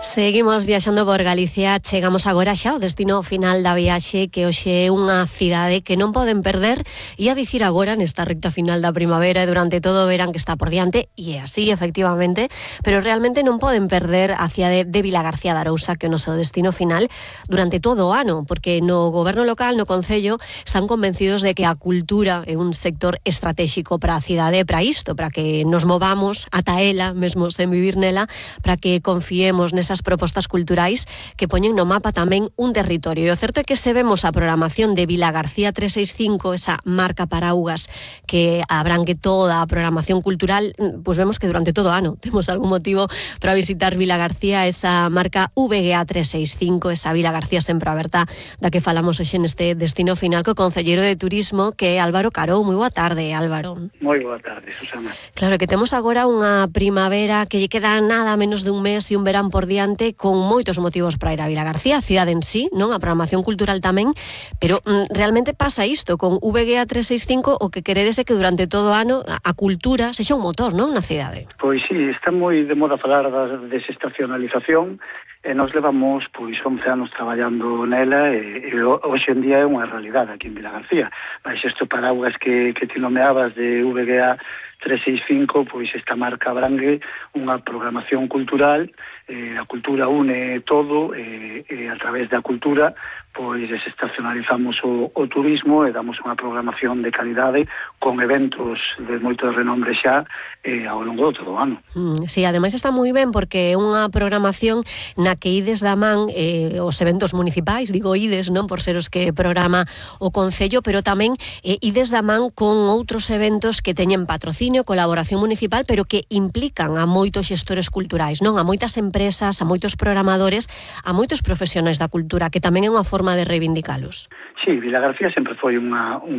Seguimos viaxando por Galicia, chegamos agora xa ao destino final da viaxe, que hoxe é unha cidade que non poden perder, e a dicir agora nesta recta final da primavera e durante todo o verán que está por diante, e é así, efectivamente, pero realmente non poden perder a cidade de Vilagarcía de Arousa, que é o noso destino final, durante todo o ano, porque no goberno local, no concello, están convencidos de que a cultura é un sector estratégico para a cidade, para isto, para que nos movamos ata ela, mesmo sen vivir nela, para que confiemos nesas propostas culturais que poñen no mapa tamén un territorio. E o certo é que se vemos a programación de Vilagarcía 365, esa marca paraugas que abrangue toda a programación cultural, pois vemos que durante todo o ano temos algún motivo para visitar Vilagarcía, esa marca VGA 365, esa Vilagarcía sempre aberta, da que falamos hoxe neste destino final co concelleiro de Turismo, que é Álvaro Carou. Moi boa tarde, Álvaro. Moi boa tarde, Susana. Claro, que temos agora unha primavera que lle queda nada menos de un mes e un verán por diante, con moitos motivos para ir a Vilagarcía, a cidade en sí, non? A programación cultural tamén, pero realmente pasa isto con VGA 365, o que queredes é que durante todo o ano a cultura sexa un motor, non? Na cidade. Pois sí, está moi de moda falar da desestacionalización, e nós levamos 11 anos traballando nela, e hoxe en día é unha realidade aquí en Vilagarcía. Mas isto paraugas que ti nomeabas de VGA 365, pois esta marca abrangue unha programación cultural, a cultura une todo, e a través da cultura pois desestacionalizamos o turismo e damos unha programación de calidade con eventos de moito renombre xa ao longo de todo o ano. Sí, ademais está moi ben porque é unha programación na que ides da man os eventos municipais, digo ides, non por ser os que programa o concello, pero tamén ides da man con outros eventos que teñen patrocinio, colaboración municipal, pero que implican a moitos xestores culturais, non? A moitas empresas, a moitos programadores, a moitos profesionais da cultura, que tamén é unha forma de reivindicalos. Sí, Vilagarcía sempre foi un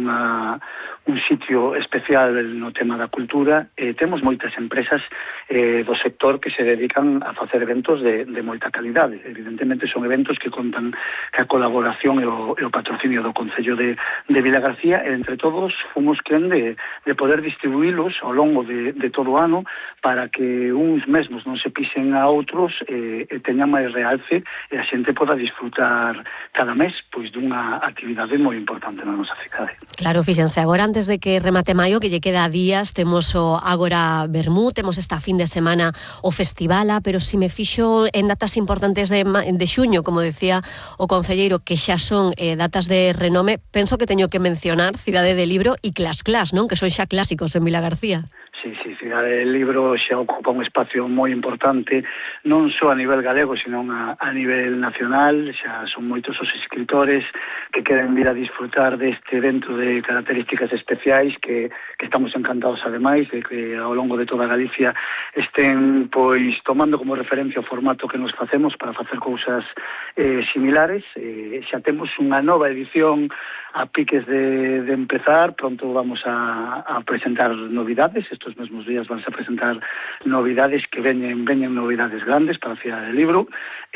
sitio especial no tema da cultura, e temos moitas empresas do sector que se dedican a facer eventos de moita calidade. Evidentemente son eventos que contan ca colaboración e o patrocinio do Concello de Vilagarcía, e entre todos fomos quen de poder distribuílos ao longo de todo o ano para que uns mesmos non se pisen a outros e teñan máis realce, e a xente poda disfrutar cada mes pois dunha actividade moi importante na nosa cidade. Claro, fíxense, agora antes de que remate maio, que lle queda días, temos o Agora Vermú, temos esta fin de semana o Festivala, pero si me fixo en datas importantes de xuño, como decía o concelleiro, que xa son datas de renome, penso que teño que mencionar Cidade de Libro e Clas Clas, non? Que son xa clásicos en Vilagarcía. Sí, Cidade del Libro xa ocupa un espacio moi importante, non só a nivel galego, sino a nivel nacional. Xa son moitos os escritores que queren vir a disfrutar deste evento de características especiais, que estamos encantados, ademais, de que ao longo de toda Galicia estén pois tomando como referencia o formato que nos facemos para facer cousas similares. Xa temos unha nova edición a piques de empezar. Pronto vamos a presentar novidades. Estos mesmos días van a presentar novidades que veñen novidades grandes para a Cidade del Libro.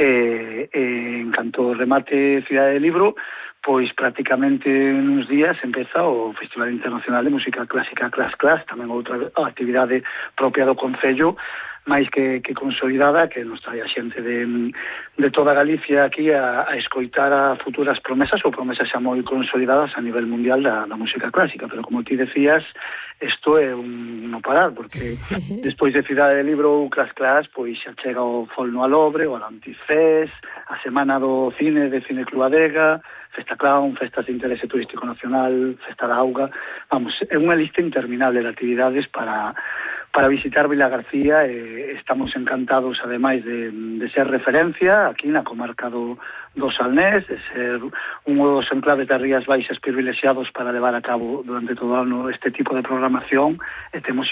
En canto remate Cidade del Libro, pois prácticamente nuns días empeza o Festival Internacional de Música Clásica Clas Clas, tamén outra actividade propia do Concello, máis que consolidada, que nos trae a xente de toda Galicia aquí a escoitar a futuras promesas ou promesas xa moi consolidadas a nivel mundial da música clásica. Pero como ti decías, isto é un no parar, porque despois de Cidade del Libro ou Clas Clas, pois xa chega o Fol no Alobre, o Alantifés, a Semana do Cine de Cine Club Adega, Festa Clown, Festas de Interese Turístico Nacional, Festa da Auga. Vamos, é unha lista interminable de actividades para visitar Vilagarcía, e estamos encantados, ademais de ser referencia aquí na comarca do Salnés, de ser un dos enclaves das Rías Baixas privilexiados para levar a cabo durante todo o ano este tipo de programación, e temos